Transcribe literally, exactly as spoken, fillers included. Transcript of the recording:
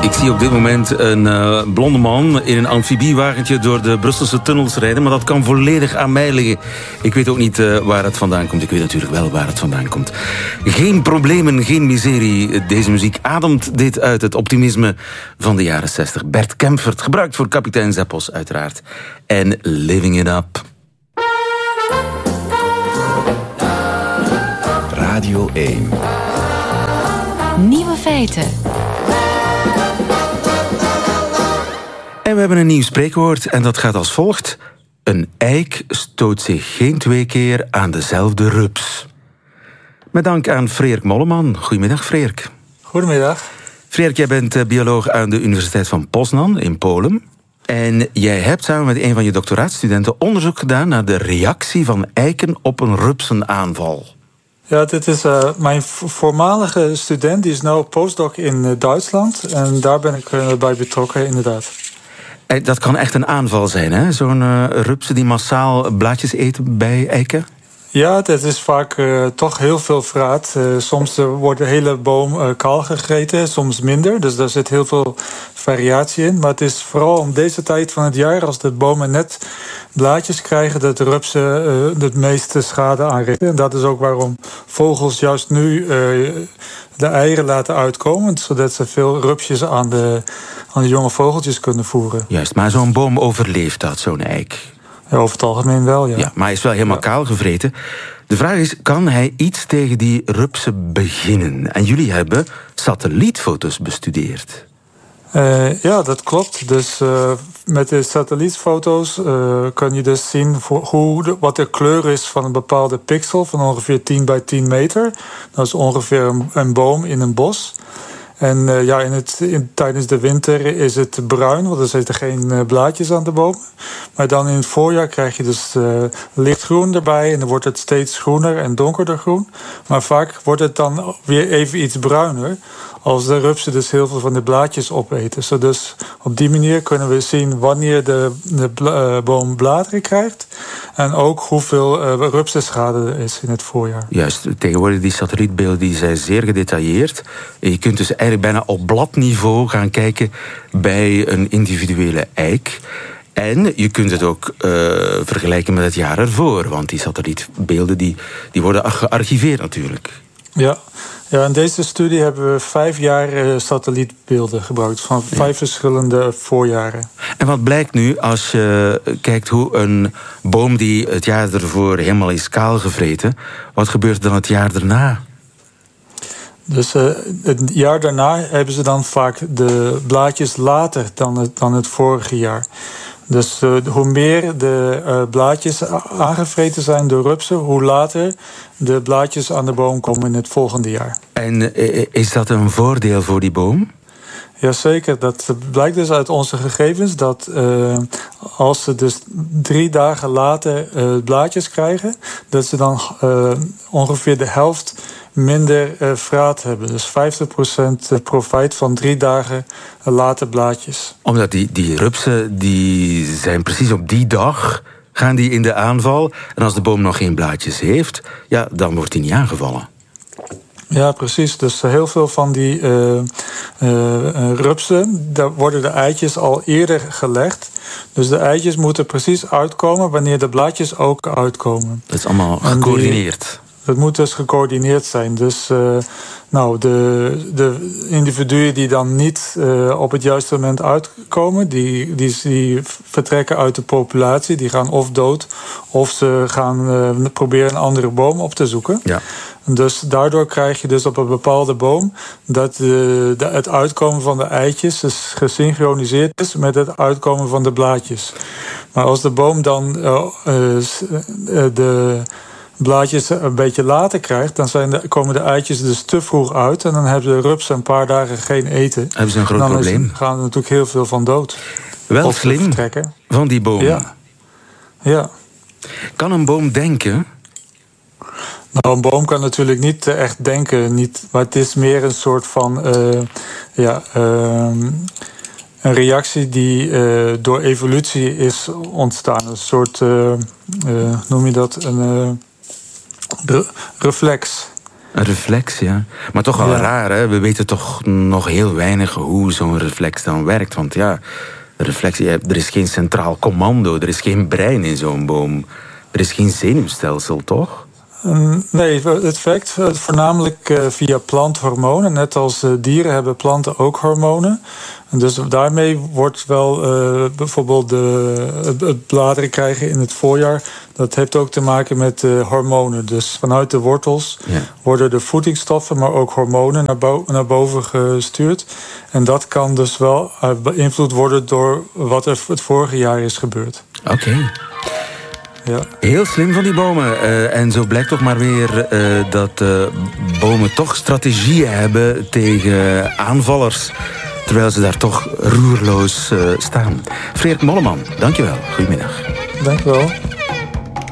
Ik zie op dit moment een uh, blonde man in een amfibiewagentje door de Brusselse tunnels rijden, maar dat kan volledig aan mij liggen. Ik weet ook niet uh, waar het vandaan komt. Ik weet natuurlijk wel waar het vandaan komt. Geen problemen, geen miserie. Deze muziek ademt dit uit, het optimisme van de jaren zestig. Bert Kempfert, gebruikt voor Kapitein Zeppos uiteraard. En Living It Up. Radio één. Nieuwe feiten. En we hebben een nieuw spreekwoord en dat gaat als volgt. Een eik stoot zich geen twee keer aan dezelfde rups. Met dank aan Freerk Molleman. Goedemiddag, Freerk. Goedemiddag. Freerk, jij bent bioloog aan de Universiteit van Poznan in Polen. En jij hebt samen met een van je doctoraatstudenten onderzoek gedaan naar de reactie van eiken op een rupsenaanval. Ja, dit is uh, mijn voormalige student. Die is nu postdoc in uh, Duitsland. En daar ben ik uh, bij betrokken, inderdaad. Dat kan echt een aanval zijn, hè? Zo'n uh, rupsen die massaal blaadjes eten bij eiken? Ja, dat is vaak uh, toch heel veel vraat. Uh, soms uh, wordt de hele boom uh, kaal gegeten, soms minder. Dus daar zit heel veel variatie in. Maar het is vooral om deze tijd van het jaar, als de bomen net blaadjes krijgen, dat de rupsen uh, het meeste schade aanrichten. En dat is ook waarom vogels juist nu uh, de eieren laten uitkomen, zodat ze veel rupsjes aan de, aan de jonge vogeltjes kunnen voeren. Juist, maar zo'n boom overleeft dat, zo'n eik? Ja, over het algemeen wel, ja. Ja, maar hij is wel helemaal ja. kaal gevreten. De vraag is, kan hij iets tegen die rupsen beginnen? En jullie hebben satellietfoto's bestudeerd. Uh, ja, dat klopt. Dus uh, met de satellietfoto's uh, kan je dus zien voor hoe de, wat de kleur is van een bepaalde pixel van ongeveer tien bij tien meter. Dat is ongeveer een, een boom in een bos. En uh, ja, in het, in, tijdens de winter is het bruin, want er zitten geen uh, blaadjes aan de boom. Maar dan in het voorjaar krijg je dus uh, lichtgroen erbij en dan wordt het steeds groener en donkerder groen. Maar vaak wordt het dan weer even iets bruiner, als de rupsen dus heel veel van de blaadjes opeten. Zo dus op die manier kunnen we zien wanneer de, de bla, uh, boom bladeren krijgt en ook hoeveel uh, rupsenschade er is in het voorjaar. Juist, tegenwoordig die satellietbeelden die zijn zeer gedetailleerd. Je kunt dus eigenlijk bijna op bladniveau gaan kijken bij een individuele eik. En je kunt het ook uh, vergelijken met het jaar ervoor, want die satellietbeelden die, die worden gearchiveerd natuurlijk. Ja. Ja, in deze studie hebben we vijf jaar uh, satellietbeelden gebruikt van vijf ja. verschillende voorjaren. En wat blijkt nu als je kijkt hoe een boom die het jaar ervoor helemaal is kaal gevreten, wat gebeurt dan het jaar daarna? Dus uh, het jaar daarna hebben ze dan vaak de blaadjes later dan het, dan het vorige jaar. Dus uh, hoe meer de uh, blaadjes aangevreten zijn door rupsen, hoe later de blaadjes aan de boom komen in het volgende jaar. En uh, is dat een voordeel voor die boom? Jazeker, dat blijkt dus uit onze gegevens dat uh, als ze dus drie dagen later uh, blaadjes krijgen, dat ze dan uh, ongeveer de helft minder uh, vraat hebben. Dus vijftig procent profijt van drie dagen later blaadjes. Omdat die, die rupsen, die zijn precies op die dag, gaan die in de aanval. En als de boom nog geen blaadjes heeft, ja, dan wordt die niet aangevallen. Ja, precies. Dus heel veel van die uh, uh, rupsen, daar worden de eitjes al eerder gelegd. Dus de eitjes moeten precies uitkomen wanneer de blaadjes ook uitkomen. Dat is allemaal gecoördineerd. Het moet dus gecoördineerd zijn. Dus uh, nou, de, de individuen die dan niet uh, op het juiste moment uitkomen, die, die, die vertrekken uit de populatie. Die gaan of dood, of ze gaan uh, proberen een andere boom op te zoeken. Ja. Dus daardoor krijg je dus op een bepaalde boom dat de, de, het uitkomen van de eitjes dus gesynchroniseerd is met het uitkomen van de blaadjes. Maar als de boom dan uh, uh, de blaadjes een beetje later krijgt, dan zijn de, komen de eitjes dus te vroeg uit en dan hebben de rupsen een paar dagen geen eten. Hebben ze een groot dan probleem? Dan gaan er natuurlijk heel veel van dood. Wel slim van die boom. Ja. ja. Kan een boom denken? Nou, een boom kan natuurlijk niet echt denken, niet, maar het is meer een soort van uh, ja, uh, een reactie die uh, door evolutie is ontstaan. Een soort, uh, uh, noem je dat, een uh, re- reflex. Een reflex, ja. Maar toch wel Ja. raar, hè? We weten toch nog heel weinig hoe zo'n reflex dan werkt. Want ja, een reflex, er is geen centraal commando, er is geen brein in zo'n boom. Er is geen zenuwstelsel, toch? Nee, het werkt voornamelijk via planthormonen. Net als dieren hebben planten ook hormonen. En dus daarmee wordt wel uh, bijvoorbeeld de, het bladeren krijgen in het voorjaar. Dat heeft ook te maken met uh, hormonen. Dus vanuit de wortels ja. worden de voedingsstoffen, maar ook hormonen naar, bo- naar boven gestuurd. En dat kan dus wel uh, beïnvloed worden door wat er het vorige jaar is gebeurd. Oké. Okay. Ja. Heel slim van die bomen. Uh, en zo blijkt toch maar weer uh, dat uh, bomen toch strategieën hebben tegen aanvallers. Terwijl ze daar toch roerloos uh, staan. Freek Molleman, dankjewel. Goedemiddag. Dankjewel.